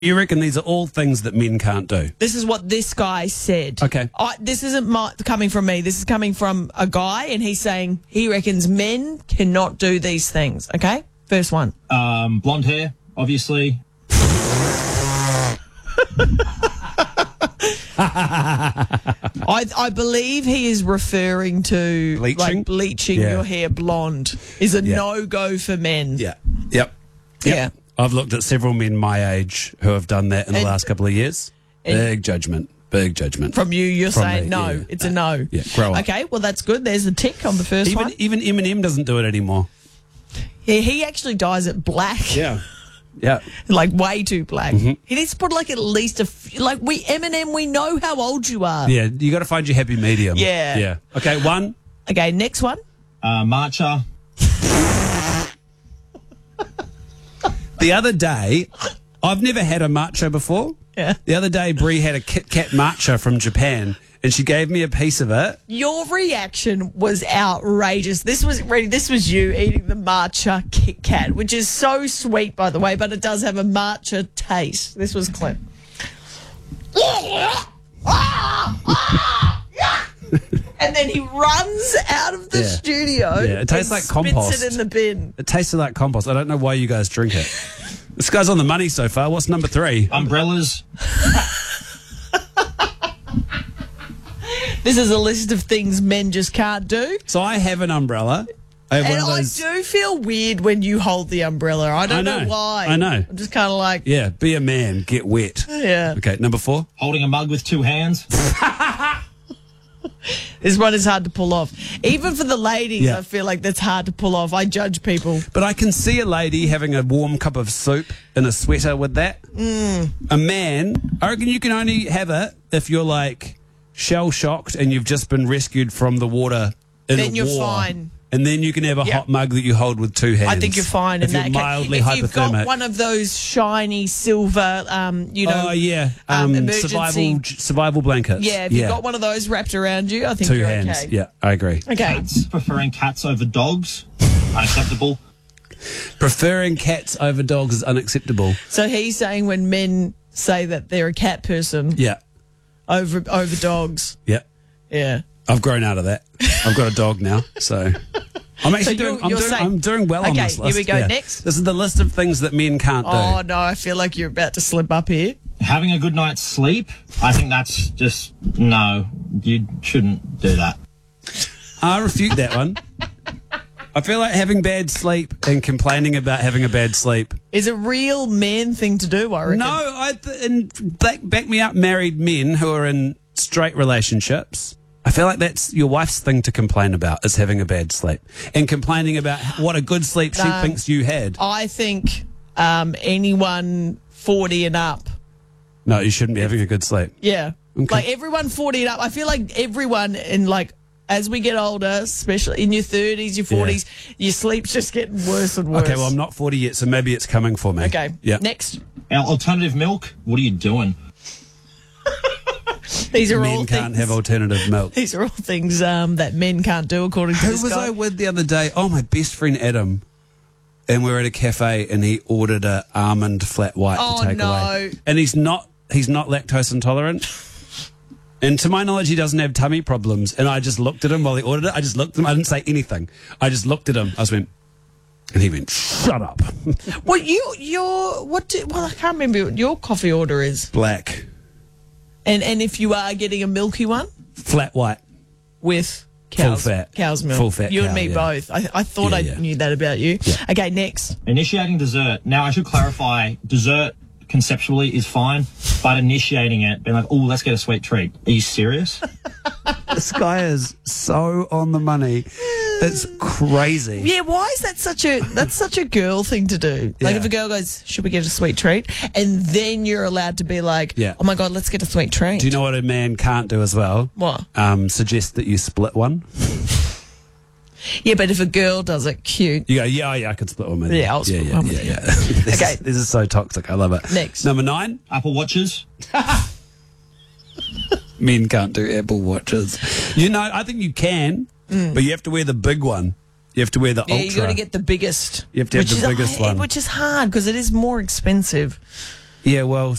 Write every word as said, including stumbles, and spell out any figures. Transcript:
You reckon these are all things that men can't do? This is what this guy said. Okay. I, this isn't my, coming from me. This is coming from a guy, and he's saying he reckons men cannot do these things. Okay? First one. Um, blonde hair, obviously. I, I believe he is referring to Bleaching? like bleaching Yeah. your hair blonde is a Yeah. no-go for men. Yeah. Yep. Yeah. Yep. I've looked at several men my age who have done that in And- the last couple of years. and- Big judgment. Big judgment. From you, you're From saying me, no. yeah. It's a no. Yeah, grow up. Okay, well, that's good. There's a tick on the first Even one. even Eminem doesn't do it anymore. Yeah, he actually dyes it black. Yeah. Yeah. Like way too black. Mm-hmm. He needs to put like at least a f- like we Eminem. We know how old you are. Yeah. You got to find your happy medium. Yeah. Yeah. Okay. One. Okay, next one. Uh, matcha. The other day, I've never had a matcha before. Yeah. The other day, Brie had a Kit Kat matcha from Japan, and she gave me a piece of it. Your reaction was outrageous. This was ready. This was you eating the matcha Kit Kat, which is so sweet, by the way, but it does have a matcha taste. This was Clint. And then he runs out of the Yeah. studio. Yeah, it tastes and like compost. Spits it in the bin. It tasted like compost. I don't know why you guys drink it. This guy's on the money so far. What's number three? Umbrellas. This is a list of things men just can't do. So I have an umbrella. I have And one of I those. do feel weird when you hold the umbrella. I don't I know. know why. I know. I'm just kind of like, Yeah, be a man, get wet. yeah. Okay, number four. Holding a mug with two hands. This one is hard to pull off. Even for the ladies, Yeah. I feel like that's hard to pull off. I judge people. But I can see a lady having a warm cup of soup in a sweater with that. Mm. A man, I reckon you can only have it if you're like shell shocked and you've just been rescued from the water in Then a you're war. fine. And then you can have a Yeah. hot mug that you hold with two hands. I think you're fine if in you're that mildly case. If you've hypothermic. got one of those shiny silver, um, you know, oh yeah, um, um, emergency. survival survival blankets. Yeah, if you've got one of those wrapped around you, I think two you're hands. okay. Yeah, I agree. Okay. Cats. Preferring cats over dogs. Unacceptable. Preferring cats over dogs is unacceptable. So he's saying when men say that they're a cat person Yeah, over over dogs. yeah. Yeah. I've grown out of that. I've got a dog now, so I'm actually So doing. you're- I'm you're doing, saying- I'm doing well on Okay, this here list. we go. Next. This is the list of things that men can't do. Oh no, I feel like you're about to slip up here. Having a good night's sleep. I think that's just, no, you shouldn't do that. I refute that one. I feel like having bad sleep and complaining about having a bad sleep. Is a real man thing to do, I reckon. No, I th- and back, back me up, married men who are in straight relationships. I feel like that's your wife's thing to complain about is having a bad sleep and complaining about what a good sleep she No. thinks you had. I think um, anyone forty and up. No, you shouldn't be having a good sleep. Yeah. Okay. Like everyone forty and up. I feel like everyone in like as we get older, especially in your thirties, your forties, your sleep's just getting worse and worse. Okay, well, I'm not forty yet, so maybe it's coming for me. Okay. Yeah. Next. Al- Alternative milk. What are you doing? These are all Men can't things. have alternative milk. These are all things um, that men can't do, according to Who this was guy. I with the other day? Oh, my best friend Adam. And we were at a cafe and he ordered a almond flat white Oh, to take no. away. And he's not he's not lactose intolerant. And to my knowledge, he doesn't have tummy problems. And I just looked at him while he ordered it. I just looked at him. I didn't say anything. I just looked at him. I just went, and he went, shut up. Well, you, your, what? Do, well, I can't remember what your coffee order is. Black, And and if you are getting a milky one flat white. with cow's, Full fat. cow's milk, Full fat you and cow, me yeah. both. I, I thought Yeah, I yeah. knew that about you. Okay, next. Initiating dessert. Now, I should clarify, dessert conceptually is fine, but initiating it, being like, oh, let's get a sweet treat. Are you serious? This guy is so on the money. It's crazy. Yeah, why is that such a that's such a girl thing to do? Like Yeah. if a girl goes, "Should we get a sweet treat?" and then you're allowed to be like, Yeah. "Oh my god, let's get a sweet treat." Do you know what a man can't do as well? What? Um, suggest that you split one. Yeah, but if a girl does it, cute. You go, yeah, oh, yeah, I could split one with you. Yeah, I'll split yeah, one yeah, with yeah, you. yeah. this, Okay. is, this is so toxic. I love it. Next. Number nine, Apple Watches. men can't do Apple Watches. You know, I think you can, but you have to wear the big one. You have to wear the Mm. Yeah, ultra. you got to get the biggest. You have to have which the is- biggest uh, one. which is hard because it is more expensive. Yeah, well,